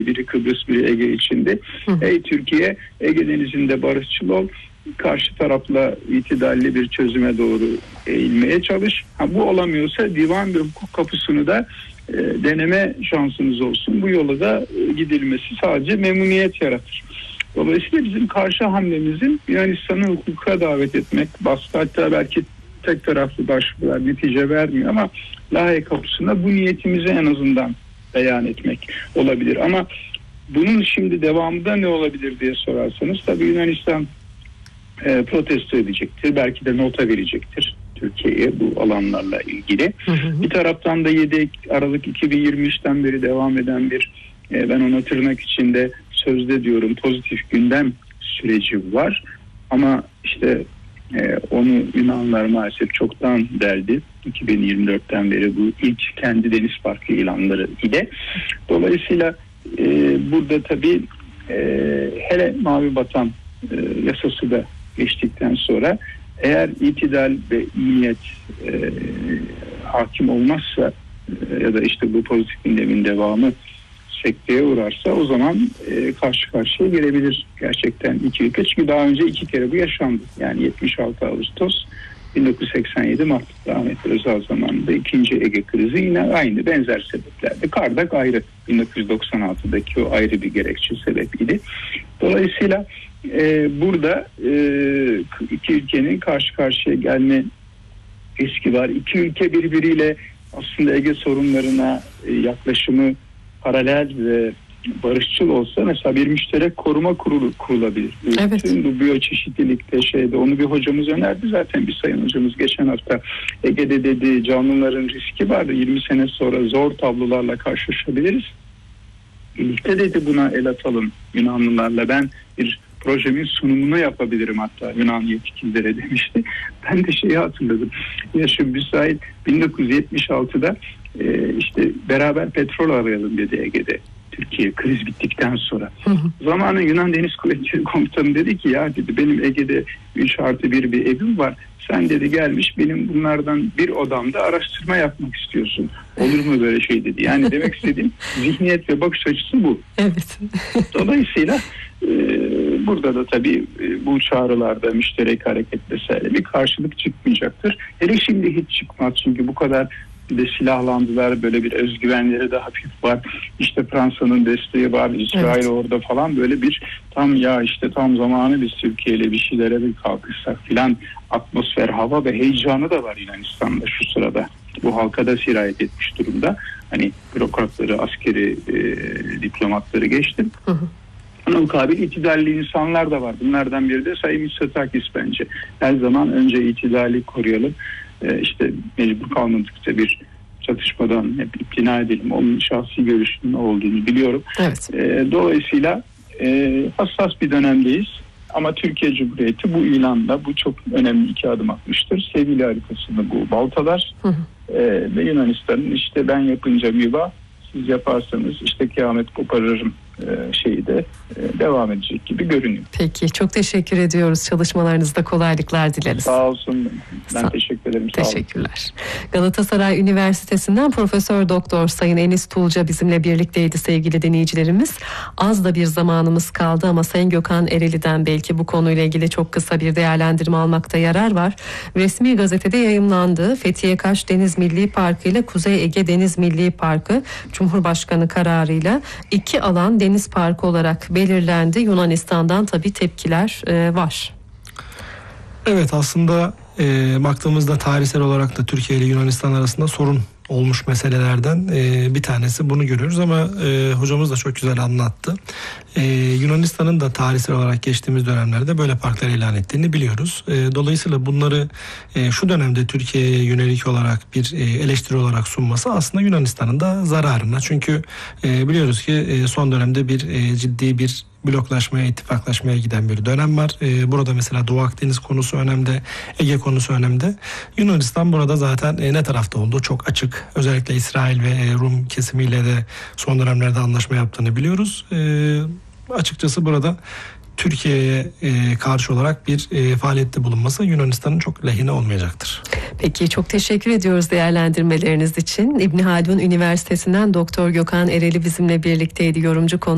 biri Kıbrıs, biri Ege içinde. Ey Türkiye, Ege Denizi'nde barışçıl ol, karşı tarafla itidalli bir çözüme doğru eğilmeye çalış. Bu olamıyorsa divan ve hukuk kapısını da deneme şansınız olsun. Bu yola da gidilmesi sadece memnuniyet yaratır. Dolayısıyla bizim karşı hamlemizin Yunanistan'ı hukuka davet etmek, baskı, hatta belki tek taraflı başvurular netice vermiyor ama Lahey kapısında bu niyetimizi en azından beyan etmek olabilir. Ama bunun şimdi devamında ne olabilir diye sorarsanız, tabii Yunanistan protesto edecektir. Belki de nota verecektir Türkiye'ye bu alanlarla ilgili. Bir taraftan da 7 Aralık 2023'ten beri devam eden bir ben ona tırnak içinde sözde diyorum pozitif gündem süreci var. Ama işte onu Yunanlar maalesef çoktan deldi. 2024'ten beri bu ilk kendi deniz parkı ilanları ile. Dolayısıyla burada tabii hele Mavi Vatan yasası da geçtikten sonra eğer itidal ve iyi niyet hakim olmazsa ya da işte bu pozitif gündemin devamı sekteye uğrarsa o zaman karşı karşıya gelebilir gerçekten iki ülke. Çünkü daha önce 2 kere bu yaşandı. Yani 76 Ağustos, 1987 Mart Ahmet Özal zamanında 2. Ege krizi yine aynı benzer sebeplerdi. Kardak ayrı, 1996'daki o ayrı bir gerekçe sebebiydi. Dolayısıyla burada iki ülkenin karşı karşıya gelme riski var. İki ülke birbiriyle aslında Ege sorunlarına yaklaşımı paralel ve barışçıl olsa mesela bir müşterek koruma kurulu kurulabilir. Evet. Bütün bu biyoçeşitlilikte onu bir hocamız önerdi zaten, bir sayın hocamız geçen hafta. Ege'de dedi canlıların riski vardı. 20 sene sonra zor tablolarla karşılaşabiliriz. Birlikte dedi buna el atalım Yunanlılarla. Ben bir projemin sunumunu yapabilirim hatta Yunan yetkililere demişti. Ben de şeyi hatırladım. Yaşım müsait 1976'da işte beraber petrol arayalım dedi Ege'de. Türkiye kriz bittikten sonra. Zamanın Yunan Deniz Kuvvetleri Komutanı dedi ki ya dedi benim Ege'de 3+1 bir evim var. Sen dedi gelmiş benim bunlardan bir odamda araştırma yapmak istiyorsun. Olur mu böyle şey dedi. Yani demek istediğim zihniyet ve bakış açısı bu. Evet. Dolayısıyla burada da tabii bu çağrılarda müşterek hareket vesaire bir karşılık çıkmayacaktır. Hele şimdi hiç çıkmaz çünkü bu kadar de silahlandılar, böyle bir özgüvenleri de hafif var. İşte Fransa'nın desteği var, İsrail orada falan, böyle bir tam zamanı biz Türkiye ile bir şeylere bir kalkışsak filan atmosfer, hava ve heyecanı da var Yunanistan'da şu sırada. Bu halka da sirayet etmiş durumda. Hani bürokratları, askeri diplomatları geçtim. Buna mukabil itidalli insanlar da var. Bunlardan biri de Sayın Mitsotakis bence. Her zaman önce itidali koruyalım. İşte mecbur kalmadıkça bir çatışmadan hep ikna edelim. Onun şahsi görüşünün olduğunu biliyorum. Evet. Dolayısıyla hassas bir dönemdeyiz. Ama Türkiye Cumhuriyeti bu ilanla bu çok önemli 2 adım atmıştır. Sevgili haritasını bu baltalar ve Yunanistan'ın işte ben yapınca mübah, siz yaparsanız işte kıyamet koparırım şeyi de devam edecek gibi görünüyor. Peki, çok teşekkür ediyoruz. Çalışmalarınızda kolaylıklar dileriz. Sağ olsun. Ben teşekkür ederim. Teşekkürler. Galatasaray Üniversitesi'nden Profesör Doktor Sayın Enis Tuğca bizimle birlikteydi sevgili dinleyicilerimiz. Az da bir zamanımız kaldı ama Sayın Gökhan Ereli'den belki bu konuyla ilgili çok kısa bir değerlendirme almakta yarar var. Resmi gazetede yayımlandı. Fethiye Kaş Deniz Milli Parkı ile Kuzey Ege Deniz Milli Parkı Cumhurbaşkanı kararıyla 2 alan deniz parkı olarak belirlendi. Yunanistan'dan tabii tepkiler var. Evet, aslında baktığımızda tarihsel olarak da Türkiye ile Yunanistan arasında sorun olmuş meselelerden bir tanesi, bunu görüyoruz ama hocamız da çok güzel anlattı. Yunanistan'ın da tarihsel olarak geçtiğimiz dönemlerde böyle parklar ilan ettiğini biliyoruz. Dolayısıyla bunları şu dönemde Türkiye'ye yönelik olarak bir eleştiri olarak sunması aslında Yunanistan'ın da zararına. Çünkü biliyoruz ki son dönemde bir ciddi bir bloklaşmaya, ittifaklaşmaya giden bir dönem var. Burada mesela Doğu Akdeniz konusu önemli, Ege konusu önemli. Yunanistan burada zaten ne tarafta olduğu çok açık. Özellikle İsrail ve Rum kesimiyle de son dönemlerde anlaşma yaptığını biliyoruz. Açıkçası burada Türkiye'ye karşı olarak bir faaliyette bulunması Yunanistan'ın çok lehine olmayacaktır. Peki, çok teşekkür ediyoruz değerlendirmeleriniz için. İbn Haldun Üniversitesi'nden Doktor Gökhan Ereli bizimle birlikteydi, yorumcu konu.